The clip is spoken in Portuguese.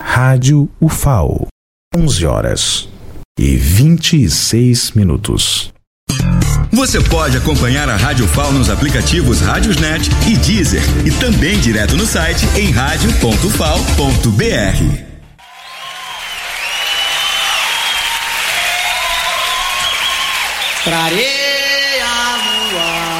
Rádio UFAO, 11h26. Você pode acompanhar a Rádio UFAO nos aplicativos Rádiosnet e Deezer e também direto no site em radio.ufao.br. Trarei